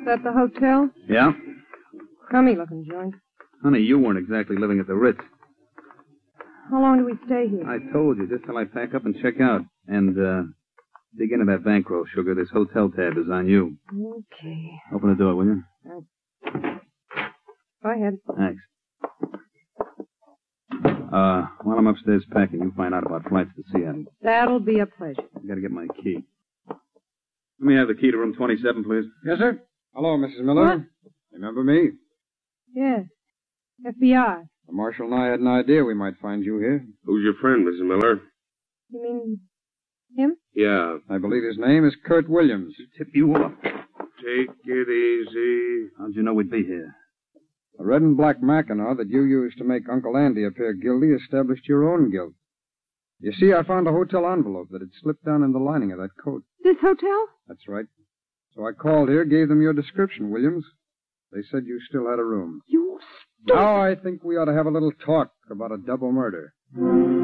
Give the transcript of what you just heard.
that the hotel? Yeah? Crummy-looking joint. Honey, you weren't exactly living at the Ritz. How long do we stay here? I told you, just till I pack up and check out. And, dig into that bankroll, Sugar. This hotel tab is on you. Okay. Open the door, will you? Go ahead. Thanks. While I'm upstairs packing, you find out about flights to Seattle. That'll be a pleasure. I gotta get my key. Let me have the key to room 27, please. Yes, sir. Hello, Mrs. Miller. What? Remember me? Yes. FBI. The marshal and I had an idea we might find you here. Who's your friend, Mrs. Miller? You mean him? Yeah. I believe his name is Kurt Williams. Tip you off. Take it easy. How'd you know we'd be here? The red and black Mackinaw that you used to make Uncle Andy appear guilty established your own guilt. You see, I found a hotel envelope that had slipped down in the lining of that coat. This hotel? That's right. So I called here, gave them your description, Williams. They said you still had a room. You stupid... Now I think we ought to have a little talk about a double murder.